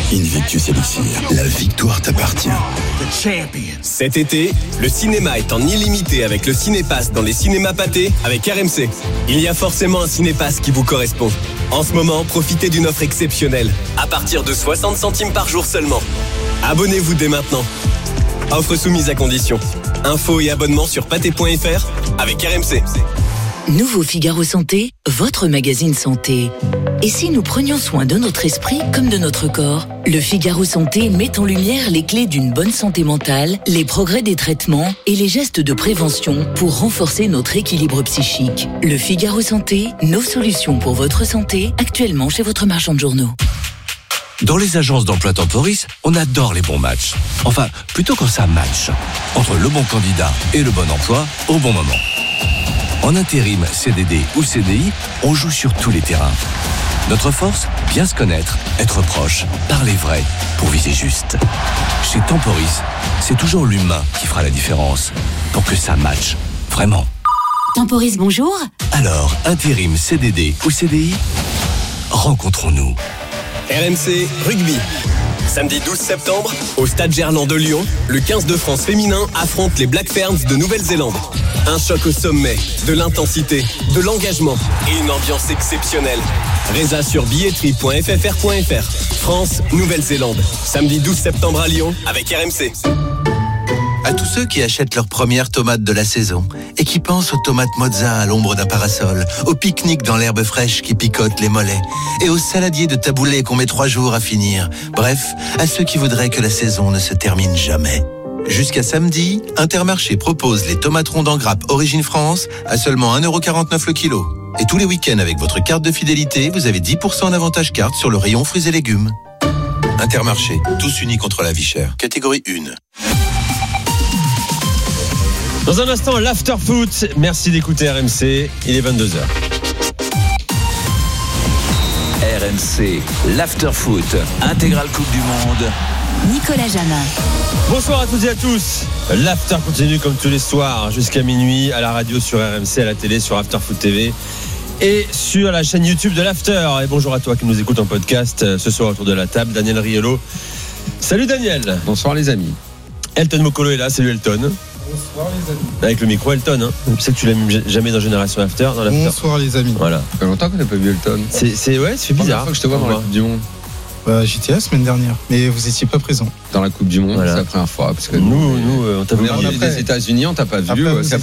Invictus Elixir, la victoire t'appartient. Cet été, le cinéma est en illimité avec le Cinépass dans les cinémas pâtés avec RMC. Il y a forcément un Cinépass qui vous correspond. En ce moment, profitez d'une offre exceptionnelle, à partir de 60 centimes par jour seulement. Abonnez-vous dès maintenant. Offre soumise à condition. Infos et abonnements sur pâté.fr avec RMC. Nouveau Figaro Santé, votre magazine santé. Et si nous prenions soin de notre esprit comme de notre corps ? Le Figaro Santé met en lumière les clés d'une bonne santé mentale, les progrès des traitements et les gestes de prévention pour renforcer notre équilibre psychique. Le Figaro Santé, nos solutions pour votre santé, actuellement chez votre marchand de journaux. Dans les agences d'emploi Temporis, on adore les bons matchs. Enfin, plutôt quand ça match. Entre le bon candidat et le bon emploi au bon moment. En intérim, CDD ou CDI, on joue sur tous les terrains. Notre force, bien se connaître, être proche, parler vrai, pour viser juste. Chez Temporis, c'est toujours l'humain qui fera la différence, pour que ça matche, vraiment. Temporis, bonjour. Alors, intérim, CDD ou CDI, rencontrons-nous. RMC Rugby. Samedi 12 septembre, au Stade Gerland de Lyon, le 15 de France féminin affronte les Black Ferns de Nouvelle-Zélande. Un choc au sommet, de l'intensité, de l'engagement et une ambiance exceptionnelle. Résa sur billetterie.ffr.fr. France, Nouvelle-Zélande. Samedi 12 septembre à Lyon avec RMC. À tous ceux qui achètent leurs premières tomates de la saison et qui pensent aux tomates mozza à l'ombre d'un parasol, au pique-nique dans l'herbe fraîche qui picote les mollets et aux saladiers de taboulé qu'on met 3 jours à finir. Bref, à ceux qui voudraient que la saison ne se termine jamais. Jusqu'à samedi, Intermarché propose les tomates rondes en grappe Origine France à seulement 1,49€ le kilo. Et tous les week-ends avec votre carte de fidélité, vous avez 10% d'avantage carte sur le rayon fruits et légumes. Intermarché, tous unis contre la vie chère. Catégorie 1. Dans un instant, l'after-foot. Merci d'écouter RMC. Il est 22h. RMC, l'after-foot. Intégrale Coupe du Monde. Nicolas Jamin. Bonsoir à toutes et à tous. L'after continue comme tous les soirs jusqu'à minuit à la radio sur RMC, à la télé sur After Foot TV et sur la chaîne YouTube de l'After. Et bonjour à toi qui nous écoute en podcast ce soir autour de la table. Daniel Riolo. Salut Daniel. Bonsoir les amis. Elton Mokolo est là. Salut Elton. Bonsoir les amis. Avec le micro Elton, hein. Je sais que tu l'as mis jamais dans Génération After. Dans l'After. Bonsoir les amis. Voilà. Ça fait longtemps qu'on n'a pas vu Elton. C'est ouais, c'est bizarre. La fois que je te vois dans la Coupe du Monde. J'étais la semaine dernière, mais vous étiez pas présent. Dans la Coupe du Monde, voilà. C'est la première fois. Parce que nous on t'a vu des États-Unis, on t'a pas vu.